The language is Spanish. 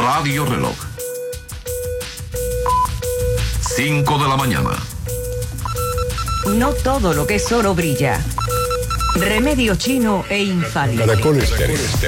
Radio Reloj. 5 de la mañana. No todo lo que es oro brilla. Remedio chino e infalible. Caracol Estéreo.